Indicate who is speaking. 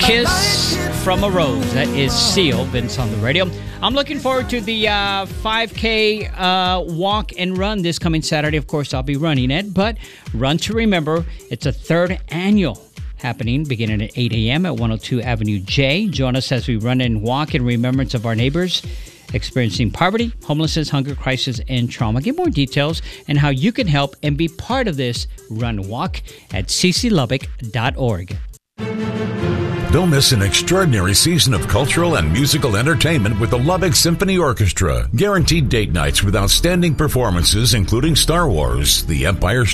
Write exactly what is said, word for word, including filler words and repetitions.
Speaker 1: Kiss from a Rose. That is Seal, Vince on the radio. I'm looking forward to the uh, five K uh, walk and run this coming Saturday. Of course, I'll be running it, but Run to Remember. It's a third annual happening beginning at eight a.m. at one oh two Avenue J. Join us as we run and walk in remembrance of our neighbors experiencing poverty, homelessness, hunger, crisis, and trauma. Get more details and how you can help and be part of this run walk at c c lubbock dot org.
Speaker 2: Don't miss an extraordinary season of cultural and musical entertainment with the Lubbock Symphony Orchestra. Guaranteed date nights with outstanding performances including Star Wars, The Empire